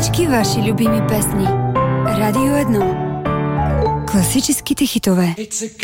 Всички ваши любими песни. Радио 1. Класическите хитове.